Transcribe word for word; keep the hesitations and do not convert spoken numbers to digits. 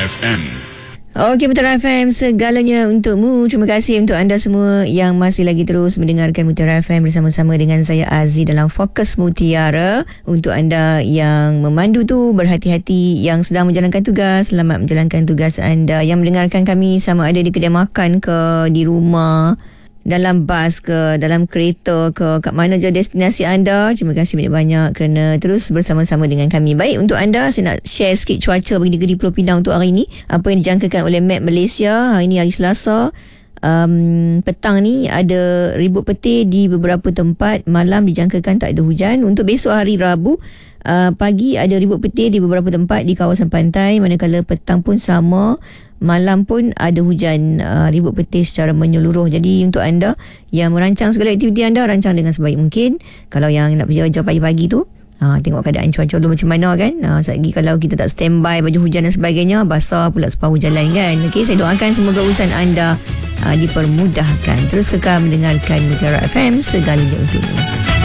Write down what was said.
F M. Okey, Mutiara F M, segalanya untukmu. Terima kasih untuk anda semua yang masih lagi terus mendengarkan Mutiara F M bersama-sama dengan saya Aziz dalam Fokus Mutiara. Untuk anda yang memandu tu, berhati-hati. Yang sedang menjalankan tugas, selamat menjalankan tugas anda. Yang mendengarkan kami sama ada di kedai makan ke, di rumah, dalam bas ke, dalam kereta ke, kat mana je destinasi anda. Terima kasih banyak-banyak kerana terus bersama-sama dengan kami. Baik, untuk anda saya nak share sikit cuaca bagi negeri Pulau Pinang untuk hari ini. Apa yang dijangkakan oleh Met Malaysia hari ini, hari Selasa. Um, petang ni ada ribut petir di beberapa tempat. Malam dijangkakan tak ada hujan. Untuk besok hari Rabu, uh, pagi ada ribut petir di beberapa tempat di kawasan pantai. Manakala petang pun sama, malam pun ada hujan, uh, ribut petir secara menyeluruh. Jadi untuk anda yang merancang segala aktiviti anda, rancang dengan sebaik mungkin. Kalau yang nak pergi kerja pagi-pagi tu, Ha, tengok keadaan cuaca dulu macam mana kan. Ha, lagi kalau kita tak standby baju hujan dan sebagainya, basah pula separuh jalan kan. Okey, saya doakan semoga urusan anda uh, dipermudahkan. Terus kekal mendengarkan Mutiara F M, segalanya untukmu.